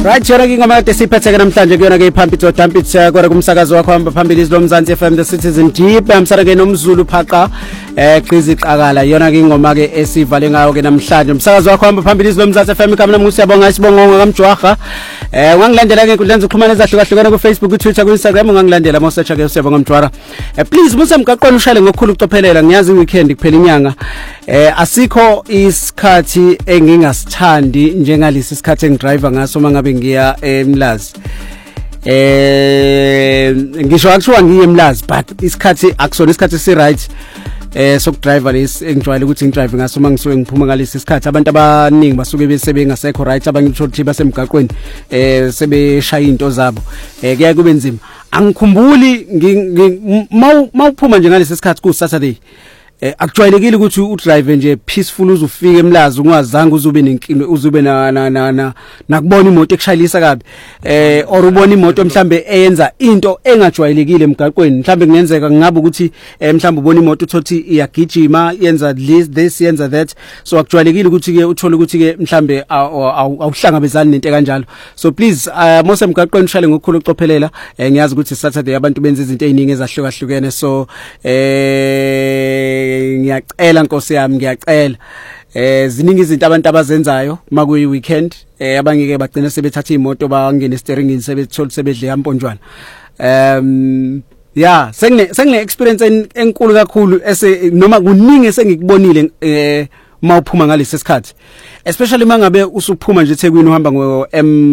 Right, jona ngingoma kade siphatheke namhlanje kuyona ke iPampito Dampitha kodwa kumsakazo wakho hamba phambili izilomzansi FM the Citizen Deep amsara ke nomzulu phaqa qizi qakala yona ke ingoma ke esivale ngayo ke namhlanje umsakazo wakho hamba phambili izilomzansi FM igama nami usiyabonga isibongo kamjwaha ungangilandela ke inkundla zokuxhumana ezahlukahlukene ku Facebook ku Twitter ku Instagram ungangilandela mawusearch ke usiyabonga kamjwara please musemgaqweni ushale ngokukhulu ukucophelela ngiyazi weekend kuphela inyanga asikho isikhathi engingasithandi njengalesi isikhathi engidriver ngaso mangabe ngiya eMlazi ngisho akushiwa ngiye eMlazi but isikhathi akusona isikhathi si right sokudriver lesi engijwayele ukuthi ngidrive ngaso mangisuke ngiphuma ngalesi isikhathi abantu abaningi basuke besebengasekho right abanye uthi basemgaqweni sebeshaya into zabo kuya kube nzima angikhumbuli mawuphuma nje ngalesi isikhathi ku Saturday akujwayelekile ukuthi udrive nje peaceful uzufika eMlazi ungazange uzube nenkinga uzube nakubona imoto ekushayisa kabi or ubona imoto mhlambe eyenza into engajwayelekile emgaqweni mhlambe kungenzeka ngabe ukuthi mhlambe ubona imoto uthothi iyagijima yenza this yenza that so akujwayelekile ukuthi ke uthole ukuthi ke mhlambe awuhlangabezani nento kanjalo so please mose emgaqweni ushale ngokukhulu ucophelela ngiyazi ukuthi Saturday abantu benza izinto eziningi ezahlukahlukene so ngiyacela Nkosi yami ngiyacela ziningi izinto abantu abazenzayo makuyi weekend abangeke bagcina sebethatha imoto bangene steeringini sebethola sebedle kamponjwana yeah sengine experience enkulu kakhulu noma kuningi sengikubonile mawuphuma ngalesi sikhathi especially mangabe usuphuma nje eThekwini uhamba ngo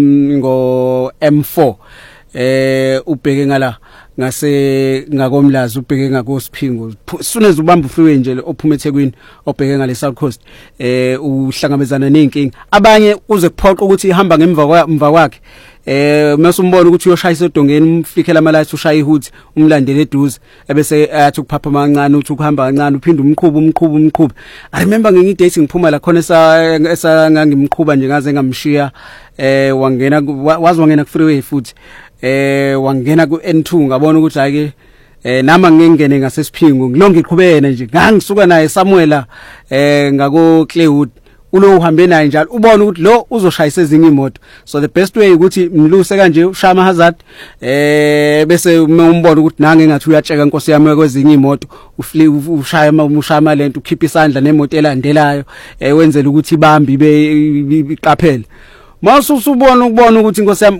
M4 ubheke ngala ngase ngakomlazi ubheke ngakosiphingo suneze ubamba ufreeway nje ophuma eThekwini obheke ngale South Coast uhlangabezana nenkingi abanye kuze kuphoqa ukuthi ihamba ngemva kwakhe mase umbona ukuthi uyoshayisa edongeni umfikela amalights ushaya ihood umlandele eduze ebese athi ukuphapha amancane uthi ukuhamba kancane uphinde umqhubu I remember ngingidate ngiphuma la khona esangangimqhuba nje ngaze ngamshiya wangena ku freeway futhi wangena ku N2 ngabona ukuthi ake nama ngingene ngasesiphingo ngilonge iqhubene nje ngangisuka naye Samuela ngako Claywood ulo uhambe naye njalo ubona ukuthi lo uzoshayisa ezinye imoto so the best way ukuthi mluse kanje ushaya ama hazard bese umbona ukuthi nange ngathi uyatsheka Nkosi yami kwezinye imoto ushaya lento ukhipha isandla nemoto elandelayo wenzela ukuthi ibambi iqaphele mawusubona ukuthi Nkosi yami